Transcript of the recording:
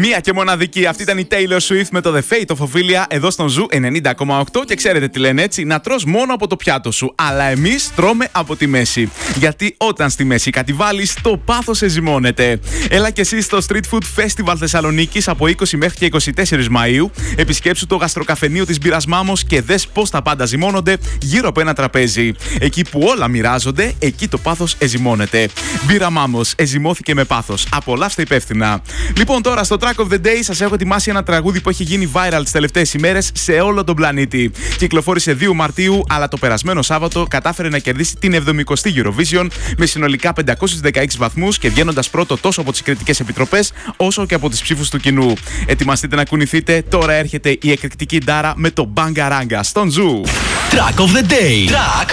Μία και μοναδική. Αυτή ήταν η Taylor Swift με το The Fate of Ophelia εδώ στον Ζου 90,8. Και ξέρετε τι λένε, έτσι, να τρως μόνο από το πιάτο σου. Αλλά εμείς τρώμε από τη μέση. Γιατί όταν στη μέση κάτι βάλεις, το πάθος εζυμώνεται. Έλα και εσύ στο Street Food Festival Θεσσαλονίκης από 20 μέχρι και 24 Μαΐου. Επισκέψου το γαστροκαφενείο της Μπύρας Μάμος και δες πώς τα πάντα ζυμώνονται γύρω από ένα τραπέζι. Εκεί που όλα μοιράζονται, εκεί το πάθος εζυμώνεται. Μπύρα Μάμος, εζυμώθηκε με πάθος. Απολαύστε υπεύθυνα. Λοιπόν, τώρα στο Track of the Day σας έχω ετοιμάσει ένα τραγούδι που έχει γίνει viral τις τελευταίες ημέρες σε όλο τον πλανήτη. Κυκλοφόρησε 2 Μαρτίου, αλλά το περασμένο Σάββατο κατάφερε να κερδίσει την 70η Eurovision με συνολικά 516 βαθμούς και βγαίνοντας πρώτο τόσο από τις κριτικές επιτροπές όσο και από τις ψήφους του κοινού. Ετοιμαστείτε να κουνηθείτε, τώρα έρχεται η εκρηκτική Ντάρα με το Bangaranga στον Ζου. Track of the Day. Track